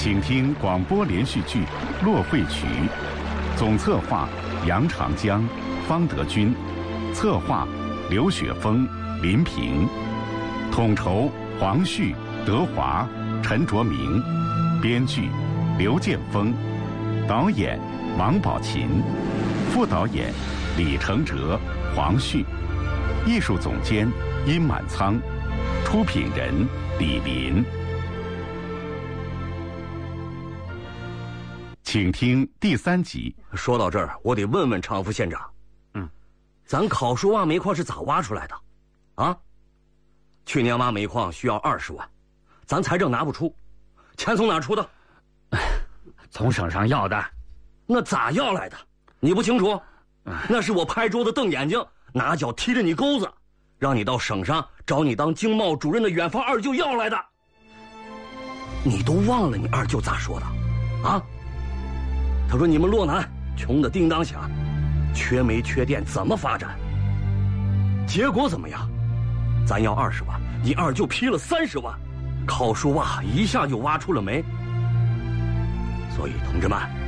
请听广播连续剧《落会曲》，总策划杨长江、方德军，策划刘雪峰、林平，统筹黄旭、德华、陈卓明，编剧刘建峰，导演王宝琴，副导演李承哲、黄旭，艺术总监殷满仓，出品人李林。请听第3集。 说到这儿，我得问问常副县长，咱考叔挖煤矿是咋挖出来的？啊？去年挖煤矿需要20万，咱财政拿不出，钱从哪儿出的？ 从省上要的。 那咋要来的？你不清楚？那是我拍桌子瞪眼睛，拿脚踢着你钩子，让你到省上找你当经贸主任的远房二舅要来的。你都忘了你二舅咋说的？啊？他说你们洛南穷得叮当响，缺煤缺电怎么发展？结果怎么样？咱要20万，你二舅批了30万，考叔挖一下就挖出了煤。所以同志们，